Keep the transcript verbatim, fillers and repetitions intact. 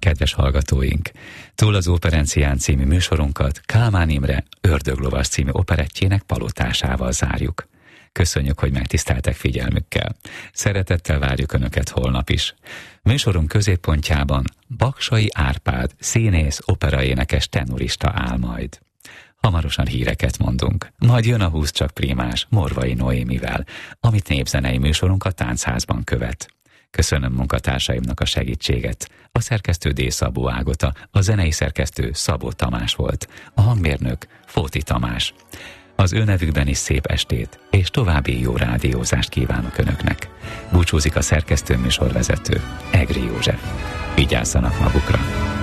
kedves hallgatóink! Túl az Operencián című műsorunkat Kálmán Imre Ördöglovas című operettjének palotásával zárjuk. Köszönjük, hogy megtiszteltek figyelmükkel. Szeretettel várjuk Önöket holnap is. Műsorunk középpontjában Baksay Árpád, színész, operaénekes, tenorista áll majd. Hamarosan híreket mondunk. Majd jön a húsz csak primás Morvai Noémivel, amit népzenei műsorunk a Táncházban követ. Köszönöm munkatársaimnak a segítséget. A szerkesztő D. Szabó Ágota, a zenei szerkesztő Szabó Tamás volt, a hangmérnök Fóti Tamás. Az ő nevükben is szép estét, és további jó rádiózást kívánok Önöknek. Búcsúzik a szerkesztő műsorvezető, Egri József. Vigyázzanak magukra!